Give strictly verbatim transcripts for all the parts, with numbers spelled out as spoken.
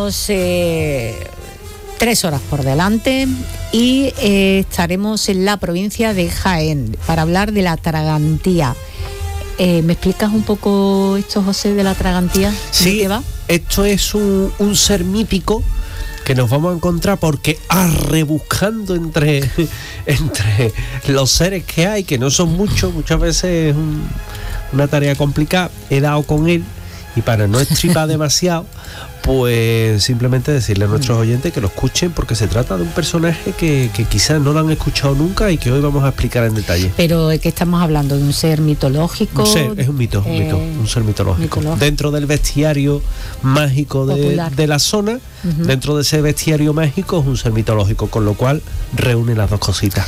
tenemos eh, tres horas por delante y eh, estaremos en la provincia de Jaén para hablar de la tragantía. Eh, ¿Me explicas un poco esto, José, de la tragantía? Sí, ¿De qué va? Esto es un, un ser mítico que nos vamos a encontrar porque arrebuscando entre, entre los seres que hay, que no son muchos, muchas veces es un, una tarea complicada, he dado con él y para no estripar demasiado, pues simplemente decirle a nuestros oyentes que lo escuchen porque se trata de un personaje que, que quizás no lo han escuchado nunca y que hoy vamos a explicar en detalle. Pero ¿de qué estamos hablando? ¿De un ser mitológico? Un ser, es un mito, un, eh, mito, un ser mitológico. mitológico. Dentro del bestiario mágico de, de la zona, uh-huh. dentro de ese bestiario mágico es un ser mitológico, con lo cual reúne las dos cositas.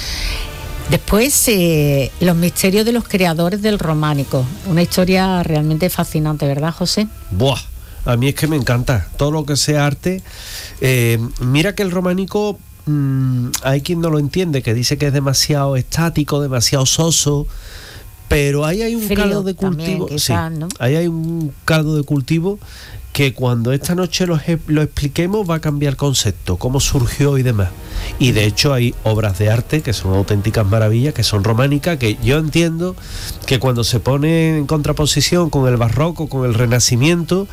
Después, eh, los misterios de los creadores del románico. Una historia realmente fascinante, ¿verdad, José? ¡Buah! A mí es que me encanta todo lo que sea arte. Eh, mira que el románico, mmm, hay quien no lo entiende, que dice que es demasiado estático, demasiado soso, pero ahí hay un Frío caldo de cultivo. También, quizás, sí, ¿no? Ahí hay un caldo de cultivo que cuando esta noche lo, lo expliquemos va a cambiar el concepto, cómo surgió y demás. Y de hecho hay obras de arte que son auténticas maravillas, que son románicas, que yo entiendo que cuando se pone en contraposición con el barroco, con el renacimiento,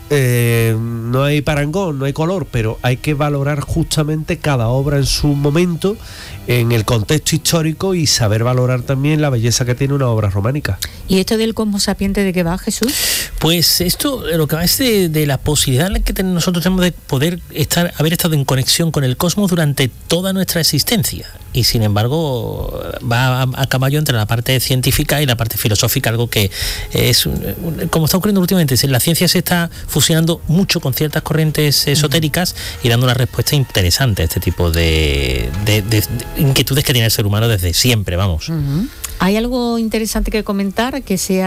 eh, no hay parangón, no hay color, pero hay que valorar justamente cada obra en su momento, en el contexto histórico, y saber valorar también la belleza que tiene una obra románica. ¿Y esto del Cosmo Sapiente de qué va, Jesús? Pues esto, lo que va es de, de la posibilidad que nosotros tenemos de poder estar, haber estado en conexión con el cosmos durante toda nuestra existencia. Y sin embargo va a, a caballo entre la parte científica y la parte filosófica, algo que es, como está ocurriendo últimamente, la ciencia se está fusionando mucho con ciertas corrientes esotéricas uh-huh. y dando una respuesta interesante a este tipo de, de, de, de inquietudes que tiene el ser humano desde siempre, vamos. Uh-huh. ¿Hay algo interesante que comentar que se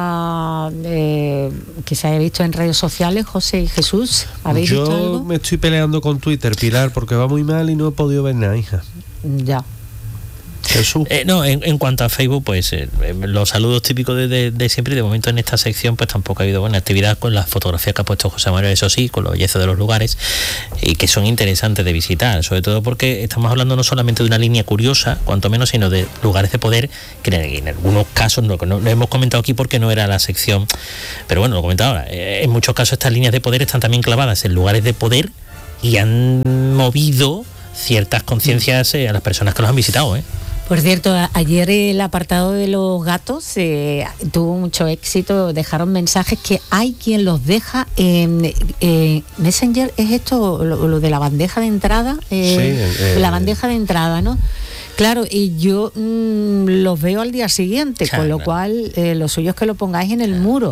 haya eh, que se haya visto en redes sociales, José y Jesús? ¿Habéis Yo visto algo? Me estoy peleando con Twitter, Pilar, porque va muy mal y no he podido ver nada, hija. Ya. Jesús. Eh, no, en, en cuanto a Facebook, pues eh, los saludos típicos de, de, de siempre, y de momento en esta sección pues tampoco ha habido buena actividad con las fotografías que ha puesto José Manuel, eso sí, con los belleza de los lugares, y que son interesantes de visitar, sobre todo porque estamos hablando no solamente de una línea curiosa, cuanto menos, sino de lugares de poder que en, en algunos casos no, no, no hemos comentado aquí porque no era la sección, pero bueno, lo comento ahora, eh, en muchos casos estas líneas de poder están también clavadas en lugares de poder y han movido ciertas conciencias eh, a las personas que los han visitado, ¿eh? Por cierto, ayer el apartado de los gatos eh, tuvo mucho éxito, dejaron mensajes que hay quien los deja en eh, Messenger, ¿es esto lo, lo de la bandeja de entrada? Eh, sí, eh, la bandeja de entrada, ¿no? Claro, y yo mmm, los veo al día siguiente, claro, con lo cual eh, lo suyo es que lo pongáis en el claro. muro.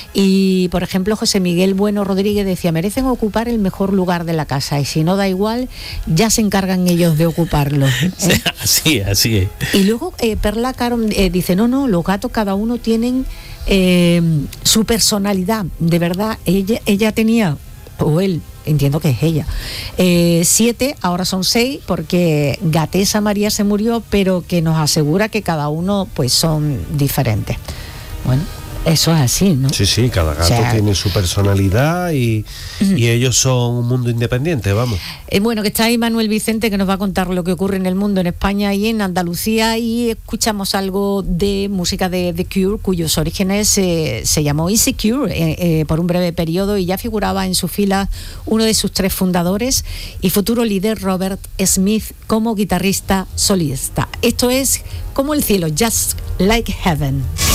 Y, por ejemplo, José Miguel Bueno Rodríguez decía, merecen ocupar el mejor lugar de la casa, y si no da igual, ya se encargan ellos de ocuparlo. ¿eh? Sí, así es, así es. Y luego eh, Perla Caron eh, dice, no, no, los gatos cada uno tienen eh, su personalidad, de verdad, ella, ella tenía, o él, entiendo que es ella, eh, siete, ahora son seis, porque Gatesa María se murió, pero que nos asegura que cada uno pues son diferentes. Bueno, eso es así, ¿no? Sí, sí, cada gato, o sea, tiene su personalidad y, uh-huh. y ellos son un mundo independiente, vamos. Eh, bueno, que está ahí Manuel Vicente, que nos va a contar lo que ocurre en el mundo, en España y en Andalucía, y escuchamos algo de música de The Cure, cuyos orígenes eh, se llamó Easy Cure eh, eh, por un breve periodo, y ya figuraba en su fila uno de sus tres fundadores y futuro líder, Robert Smith, como guitarrista solista. Esto es Como el cielo, Just Like Heaven.